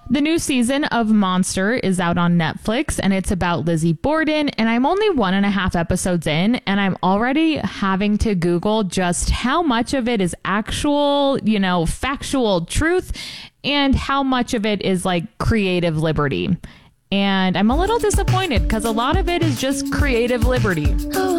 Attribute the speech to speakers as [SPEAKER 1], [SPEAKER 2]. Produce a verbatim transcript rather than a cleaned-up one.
[SPEAKER 1] The new season of Monster is out on Netflix, and it's about Lizzie Borden, and I'm only one and a half episodes in, and I'm already having to Google just how much of it is actual, you know, factual truth, and how much of it is like creative liberty. And I'm a little disappointed because a lot of it is just creative liberty.